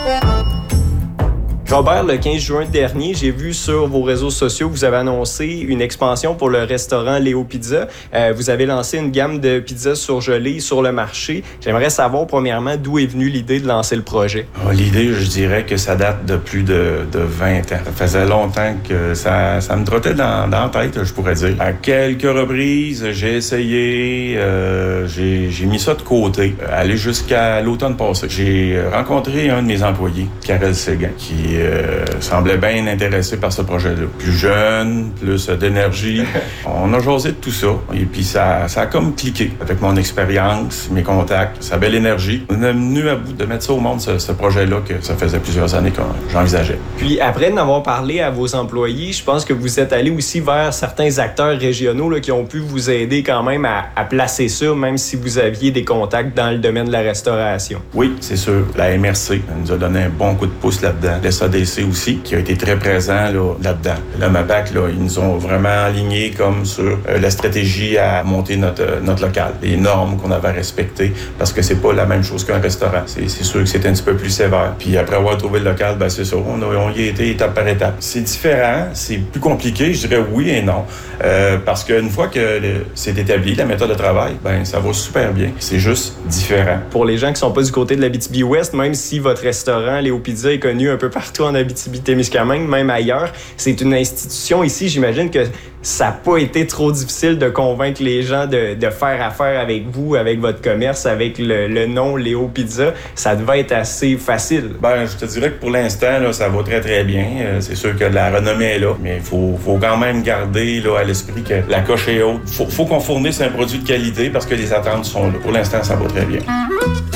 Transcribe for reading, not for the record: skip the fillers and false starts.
Robert, le 15 juin dernier, j'ai vu sur vos réseaux sociaux que vous avez annoncé une expansion pour le restaurant Léo Pizza. Vous avez lancé une gamme de pizzas surgelées sur le marché. J'aimerais savoir, premièrement, d'où est venue l'idée de lancer le projet. L'idée, je dirais que ça date de plus de 20 ans. Ça faisait longtemps que ça me trottait dans la tête, je pourrais dire. À quelques reprises, j'ai essayé, j'ai mis ça de côté, aller jusqu'à l'automne passé. J'ai rencontré un de mes employés, Karel Séguin, qui semblait bien intéressé par ce projet-là. Plus jeune, plus d'énergie. On a jasé de tout ça. Et puis ça a comme cliqué avec mon expérience, mes contacts, sa belle énergie. On est venu à bout de mettre ça au monde, ce projet-là, que ça faisait plusieurs années que j'envisageais. Puis après d'avoir parlé à vos employés, je pense que vous êtes allé aussi vers certains acteurs régionaux là, qui ont pu vous aider quand même à placer ça, même si vous aviez des contacts dans le domaine de la restauration. Oui, c'est sûr. La MRC nous a donné un bon coup de pouce là-dedans. SADC aussi, qui a été très présent là-dedans. Le MAPAC, ils nous ont vraiment alignés comme sur la stratégie à monter notre local, les normes qu'on avait à respecter, parce que c'est pas la même chose qu'un restaurant. C'est sûr que c'est un petit peu plus sévère. Puis après avoir trouvé le local, c'est ça, on y a été étape par étape. C'est différent, c'est plus compliqué, je dirais oui et non, parce qu'une fois que c'est établi, la méthode de travail, ça va super bien. C'est juste différent. Pour les gens qui sont pas du côté de l'Abitibi-Ouest, même si votre restaurant Léo Pizza est connu un peu partout en Abitibi-Témiscamingue, même ailleurs, c'est une institution ici, j'imagine que ça n'a pas été trop difficile de convaincre les gens de faire affaire avec vous, avec votre commerce, avec le nom Léo Pizza. Ça devait être assez facile. Je te dirais que pour l'instant, là, ça va très, très bien. C'est sûr que la renommée est là, mais il faut quand même garder là, à l'esprit que la coche est haute. Faut qu'on fournisse un produit de qualité parce que les attentes sont là. Pour l'instant, ça va très bien.